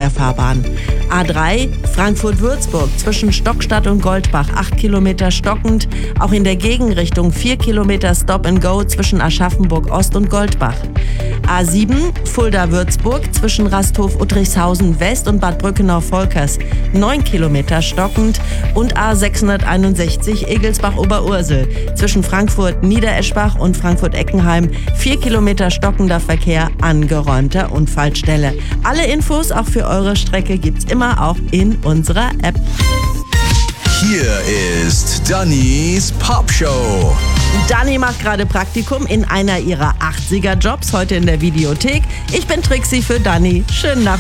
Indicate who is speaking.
Speaker 1: der Fahrbahn. A3 Frankfurt-Würzburg zwischen Stockstadt und Goldbach 8 Kilometer stockend, auch in der Gegenrichtung 4 Kilometer Stop-and-Go zwischen Aschaffenburg-Ost und Goldbach. A7 Fulda-Würzburg zwischen Rasthof-Uttrichshausen-West und Bad Brückenau-Volkers 9 Kilometer stockend und A661 Egelsbach-Oberursel zwischen Frankfurt-Niedereschbach und Frankfurt-Eckenheim 4 Kilometer stockender Verkehr an geräumter Unfallstelle. Alle Infos auch für eure Strecke gibt's immer auch in unserer App.
Speaker 2: Hier ist Dannys Popshow.
Speaker 1: Dani macht gerade Praktikum in einer ihrer 80er Jobs, heute in der Videothek. Ich bin Trixie für Dani. Schönen Nachmittag.